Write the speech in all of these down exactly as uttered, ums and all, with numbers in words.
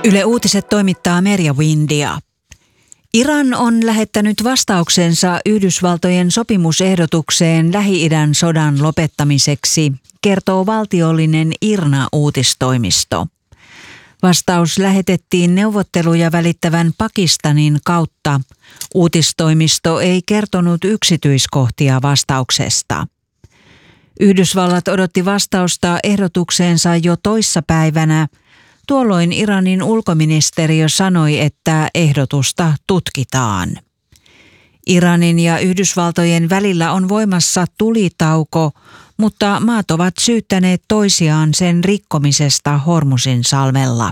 Yle Uutiset toimittaa Merja Windia. Iran on lähettänyt vastauksensa Yhdysvaltojen sopimusehdotukseen Lähi-idän sodan lopettamiseksi, kertoo valtiollinen IRNA-uutistoimisto. Vastaus lähetettiin neuvotteluja välittävän Pakistanin kautta. Uutistoimisto ei kertonut yksityiskohtia vastauksesta. Yhdysvallat odotti vastausta ehdotukseensa jo toissapäivänä. Tuolloin Iranin ulkoministeriö sanoi, että ehdotusta tutkitaan. Iranin ja Yhdysvaltojen välillä on voimassa tulitauko, mutta maat ovat syyttäneet toisiaan sen rikkomisesta Hormuzin salmella.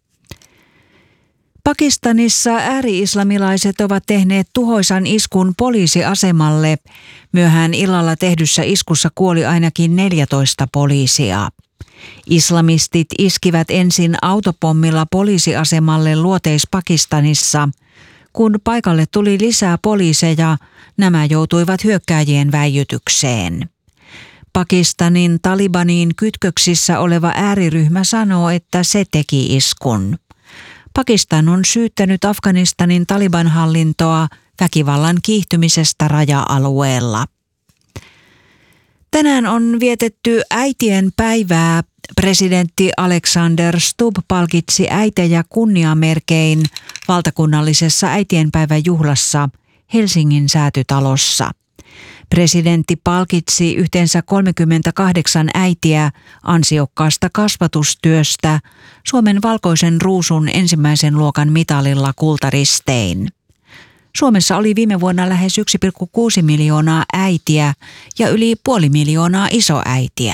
Pakistanissa ääri-islamilaiset ovat tehneet tuhoisan iskun poliisiasemalle. Myöhään illalla tehdyssä iskussa kuoli ainakin neljätoista poliisia. Islamistit iskivät ensin autopommilla poliisiasemalle Luoteis-Pakistanissa. Kun paikalle tuli lisää poliiseja, nämä joutuivat hyökkääjien väijytykseen. Pakistanin Talibaniin kytköksissä oleva ääriryhmä sanoo, että se teki iskun. Pakistan on syyttänyt Afganistanin Taliban-hallintoa väkivallan kiihtymisestä raja-alueella. Tänään on vietetty äitien päivää. Presidentti Alexander Stubb palkitsi äitejä kunniamerkein valtakunnallisessa äitienpäivän juhlassa Helsingin Säätytalossa. Presidentti palkitsi yhteensä kolmekymmentäkahdeksan äitiä ansiokkaasta kasvatustyöstä Suomen valkoisen ruusun ensimmäisen luokan mitalilla kultaristein. Suomessa oli viime vuonna lähes yksi pilkku kuusi miljoonaa äitiä ja yli puoli miljoonaa isoäitiä.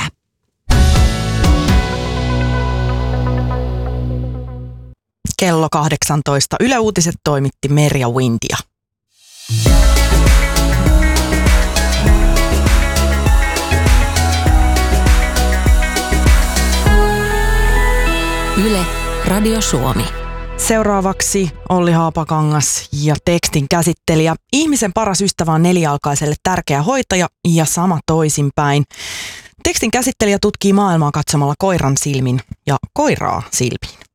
Kello kahdeksantoista Yle Uutiset toimitti Merja Windia. Yle, Radio Suomi. Seuraavaksi Olli Haapakangas ja tekstin käsittelijä. Ihmisen paras ystävä on nelijalkaiselle tärkeä hoitaja ja sama toisinpäin. Tekstin käsittelijä tutkii maailmaa katsomalla koiran silmin ja koiraa silmiin.